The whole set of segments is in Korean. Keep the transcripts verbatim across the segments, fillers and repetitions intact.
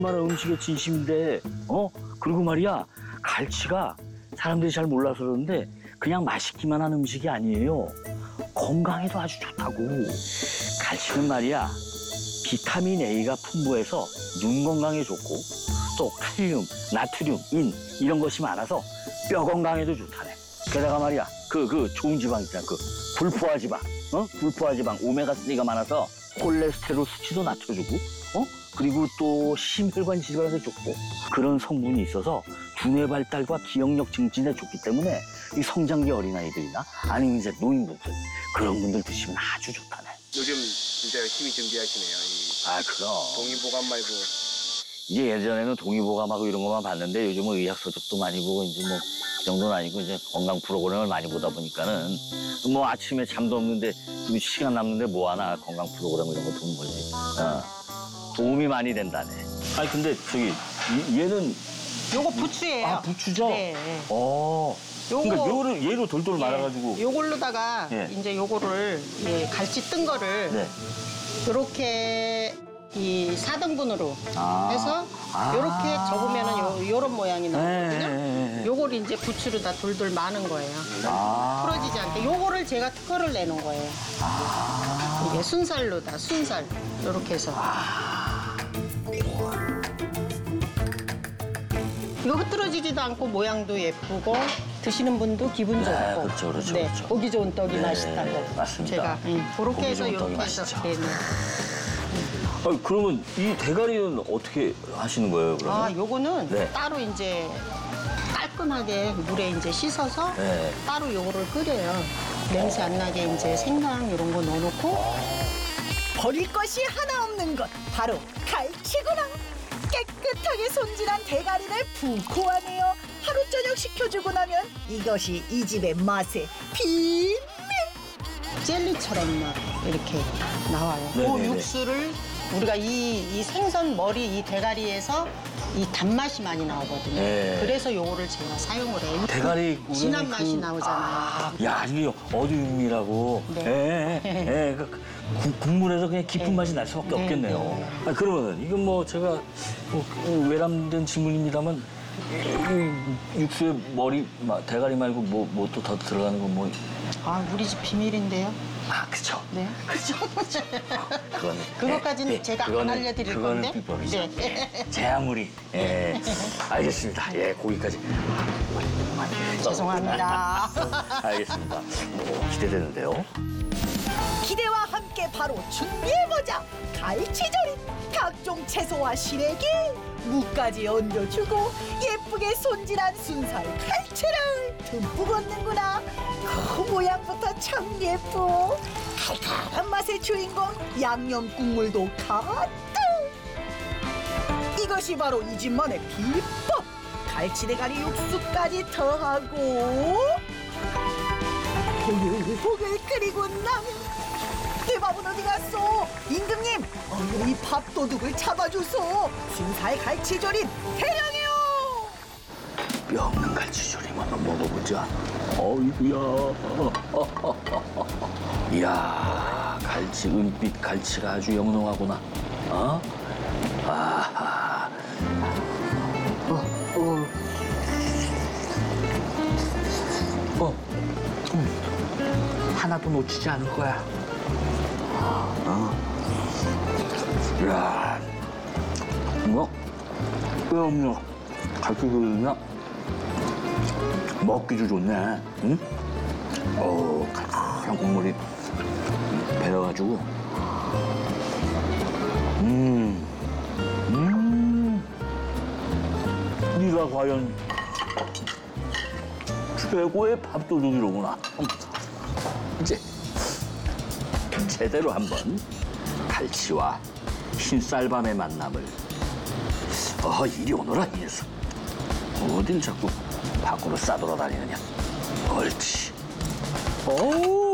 얼마나 음식에 진심인데, 어? 그리고 말이야, 갈치가 사람들이 잘 몰라서 그러는데 그냥 맛있기만 한 음식이 아니에요. 건강에도 아주 좋다고. 갈치는 말이야, 비타민 A가 풍부해서 눈 건강에 좋고 또 칼륨, 나트륨, 인 이런 것이 많아서 뼈 건강에도 좋다네. 게다가 말이야, 그, 그 좋은 지방 있잖아. 그 불포화 지방, 어? 불포화 지방, 오메가삼가 많아서 콜레스테롤 수치도 낮춰주고, 어? 그리고 또 심혈관 질환에 좋고 그런 성분이 있어서 두뇌 발달과 기억력 증진에 좋기 때문에 이 성장기 어린아이들이나 아니면 이제 노인분들 그런 분들 드시면 아주 좋다네. 요즘 진짜 열심히 준비하시네요. 이 아, 그럼. 동의보감 말고. 이제 예전에는 동의보감하고 이런 것만 봤는데 요즘은 의학서적도 많이 보고 이제 뭐 그 정도는 아니고 이제 건강 프로그램을 많이 보다 보니까는 뭐 아침에 잠도 없는데 시간 남는데 뭐 하나 건강 프로그램 이런 거 보는 거지. 어. 도움이 많이 된다네. 아니 근데 저기 이, 얘는 요거 부추예요. 아 부추죠? 네. 어. 요거- 그러니까 요를 얘로 돌돌 말아가지고. 예, 요걸로다가 예. 이제 요거를 예, 갈치 뜬 거를 네. 요렇게 이 사 등분으로 아. 해서 아. 요렇게 접으면은 요, 요런 모양이 나오거든요. 네. 요걸 이제 부추로 다 돌돌 마는 거예요. 아. 풀어지지 않게 요거를 제가 특허를 내는 거예요. 아. 이게 순살로다 순살 요렇게 해서. 이거 흐트러지지도 않고 모양도 예쁘고 드시는 분도 기분 좋고. 네, 그렇죠, 그렇죠, 네, 그렇죠. 보기 좋은 떡이 네, 맛있다고. 맞습니다. 제가 음, 그렇게 보기 해서 좋은 떡이 이렇게 해서. 맛있죠. 네, 네. 아, 그러면 이 대가리는 어떻게 하시는 거예요, 그러면? 아, 요거는 네. 따로 이제 깔끔하게 물에 이제 씻어서 네. 따로 요거를 끓여요. 냄새 안 나게 이제 생강 이런 거 넣어놓고. 버릴 것이 하나 없는 것 바로 갈치구나. 깨끗하게 손질한 대가리를 붓고하네요. 하루 저녁 식혀주고 나면 이것이 이 집의 맛의 비밀. 젤리처럼 막 이렇게 나와요. 그 네네네. 육수를 우리가 이, 이 생선 머리 이 대가리에서 이 단맛이 많이 나오거든요. 네. 그래서 요거를 제가 사용을 해요. 대가리 진한 우리는 맛이 그- 나오잖아요. 아, 야, 이게 어둠이라고. 네. 예, 예, 예. 그 국- 국물에서 그냥 깊은 네. 맛이 날 수밖에 네, 없겠네요. 네. 아, 그러면은 이건 뭐 제가 뭐 외람된 질문입니다만 이 육수에 머리, 마- 대가리 말고 뭐 뭐 또 더 들어가는 건 뭐? 아, 우리 집 비밀인데요. 아, 그쵸. 네. 그쵸. 그건 그것까지는 제가 안 알려드릴 그거는 건데. 비법이죠. 네. 제 아무리. 예. 알겠습니다. 예, 고기까지. 죄송합니다. 알겠습니다. 뭐, 기대되는데요. 기대와 함께 바로 준비해보자. 갈치조림. 각종 채소와 시래기, 무까지 얹어주고 예쁘게 손질한 순살 갈치를 듬뿍 얹는구나. 그 모양부터 참 예쁘. 칼칼한 맛의 주인공 양념 국물도 가득. 이것이 바로 이 집만의 비법. 갈치대가리 육수까지 더하고 보글보글 끓이고 나면 내 밥은 어디 갔어? 임금님, 얼른 이 밥도둑을 잡아줘서 순살 갈치조림 대량이요. 뼈 없는 갈치조림 한번 먹어보자. 어이구야. 이야, 갈치, 은빛 갈치가 아주 영롱하구나. 어? 아하. 어, 어. 어. 음. 하나도 놓치지 않을 거야. 어. 이야. 이거 뼈 없는 갈치조림이야. 먹기도 좋네. 응? 어, 칼칼한 국물이 배어가지고. 음, 음. 네가 과연 최고의 밥도둑이로구나. 이제 제대로 한번 갈치와 흰쌀밤의 만남을. 어, 이리 오너라, 이 녀석. 어딜 자꾸 밖으로 싸돌아다니느냐. 옳지. 오,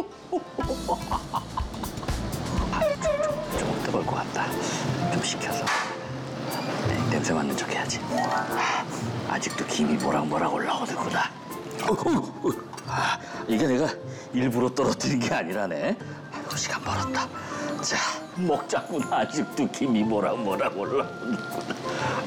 좀 뜨거울 것 같다. 좀 식혀서 네, 냄새 맡는 척 해야지. 아, 아직도 김이 모락모락 올라오는구나. 아, 이게 내가 일부러 떨어뜨린 게 아니라네. 아이고, 시간 벌었다. 자, 먹자꾸나 아직도 김이 뭐라 뭐라 올라오는구나.